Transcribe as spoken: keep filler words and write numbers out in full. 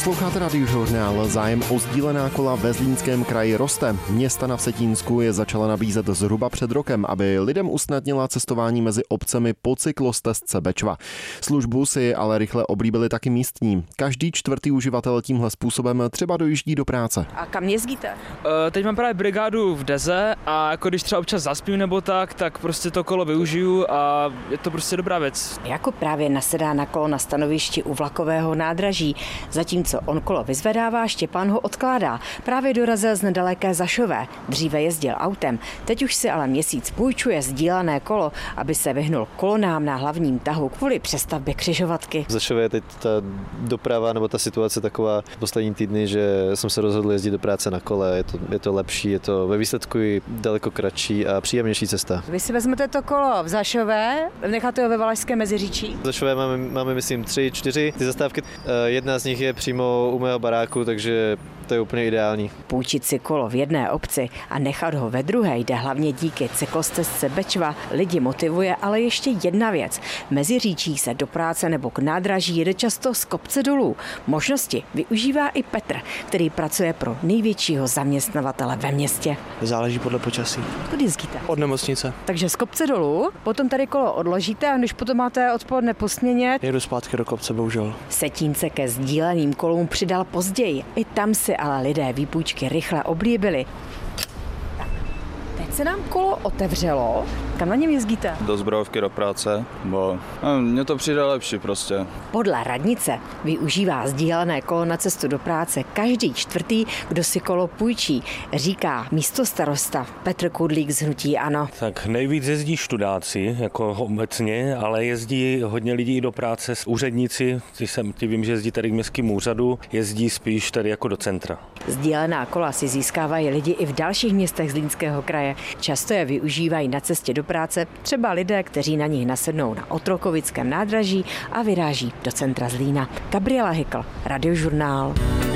Posloucháte Radiožurnál. Zájem o sdílená kola ve Zlínském kraji roste. Města na Vsetínsku je začala nabízet zhruba před rokem, aby lidem usnadnila cestování mezi obcemi po cyklostezce Bečva. Službu si ale rychle oblíbili taky místní. Každý čtvrtý uživatel tímhle způsobem třeba dojíždí do práce. A kam jezdíte? Uh, teď mám právě brigádu v Deze a jako když třeba občas zaspím nebo tak, tak prostě to kolo využiju a je to prostě dobrá věc. Jako právě nasedá na kolo na stanovišti u vlakového nádraží. Zatímco on kolo vyzvedává, Štěpán ho odkládá. Právě dorazil z nedaleké Zašové. Dříve jezdil autem, teď už si ale měsíc půjčuje sdílené kolo, aby se vyhnul kolonám na hlavním tahu kvůli přestavbě křižovatky. V Zašové je teď ta doprava nebo ta situace taková poslední týdny, že jsem se rozhodl jezdit do práce na kole. Je to, je to lepší, je to ve výsledku i daleko kratší a příjemnější cesta. Vy si vezmete to kolo v Zašové, necháte ho ve Valašské Meziříčí? V Zašové máme, máme myslím tři, čtyři ty zastávky. Jedna z nich je přímo u mého baráku, takže to je úplně ideální. Půjčit si kolo v jedné obci a nechat ho ve druhé jde hlavně díky cyklostezce Bečva. Lidi motivuje ale ještě jedna věc. Meziříčí se do práce nebo k nádraží jede často z kopce dolů. Možnosti využívá i Petr, který pracuje pro největšího zaměstnavatele ve městě. Záleží podle počasí. Kudy jezdíte? Od nemocnice. Takže z kopce dolů, potom tady kolo odložíte a když potom máte odpoledne po směně, jedu zpátky do kopce, bohužel. Vsetín se ke sdíleným kolům přidal později. I tam si ale lidé výpůjčky rychle oblíbili. Teď se nám kolo otevřelo. Kam na něm jezdíte? Do Zbrojovky do práce, bo no, mně to přijde lepší prostě. Podle radnice využívá sdílené kolo na cestu do práce každý čtvrtý, kdo si kolo půjčí, říká místostarosta Petr Kudlík z hnutí ANO. Tak nejvíc jezdí študáci, jako obecně, ale jezdí hodně lidí do práce s úředníci, ty, jsem, ty vím, že jezdí tady k městským úřadu, jezdí spíš tady jako do centra. Sdílená kola si získávají lidi i v dalších městech Zlínského kraje. Často je využívají na cestě do práce třeba lidé, kteří na nich nasednou na Otrokovickém nádraží a vyráží do centra Zlína. Gabriela Hykl, Radiožurnál.